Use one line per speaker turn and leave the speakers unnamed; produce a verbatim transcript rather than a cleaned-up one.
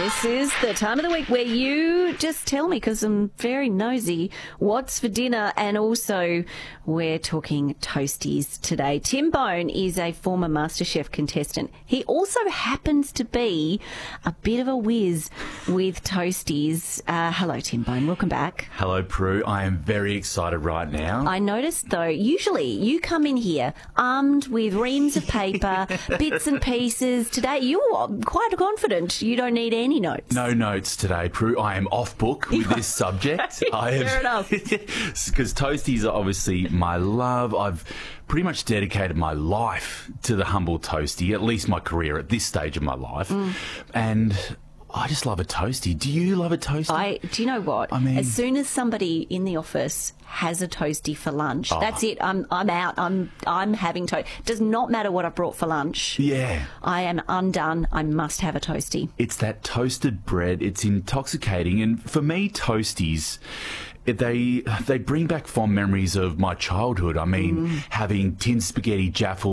This is the time of the week where you just tell me, because I'm very nosy, what's for dinner, and also we're talking toasties today. Tim Bone is a former MasterChef contestant. He also happens to be a bit of a whiz with toasties. Uh, hello, Tim Bone. Welcome back.
Hello, Prue. I am very excited right now.
I noticed, though, usually you come in here armed with reams of paper, bits and pieces. Today, you're quite confident. You don't need any notes.
No notes today, Prue. I am off book with this subject. I have,
Fair enough.
Because toasties are obviously my love. I've pretty much dedicated my life to the humble toastie, at least my career at this stage of my life. Mm. And I just love a toastie. Do you love a toastie?
I, do you know what?
I mean,
as soon as somebody in the office has a toastie for lunch, oh. that's it. I'm I'm out. I'm I'm having toast. Does not matter what I brought for lunch.
Yeah.
I am undone. I must have a toastie.
It's that toasted bread. It's intoxicating. And for me, toasties, they they bring back fond memories of my childhood. I mean, mm. having tin spaghetti jaffle